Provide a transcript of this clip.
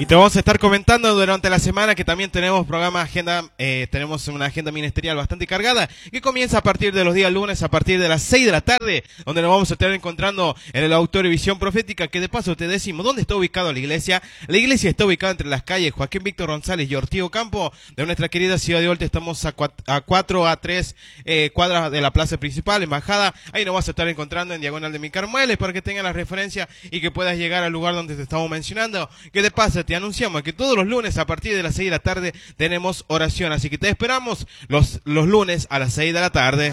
Y te vamos a estar comentando durante la semana que también tenemos tenemos una agenda ministerial bastante cargada que comienza a partir de los días lunes a partir de las 6 de la tarde, donde nos vamos a estar encontrando en el Auditorio Visión Profética, que de paso te decimos dónde está ubicada la iglesia. La iglesia está ubicada entre las calles Joaquín Víctor González y Ortigo Campo de nuestra querida ciudad de Olte. Estamos a 4 a 3 cuadras de la plaza principal, embajada. Ahí nos vas a estar encontrando en diagonal de Micarmueles para que tengas la referencia y que puedas llegar al lugar donde te estamos mencionando. Que de paso te anunciamos que todos los lunes a partir de las 6 de la tarde tenemos oración, así que te esperamos los lunes a las 6 de la tarde.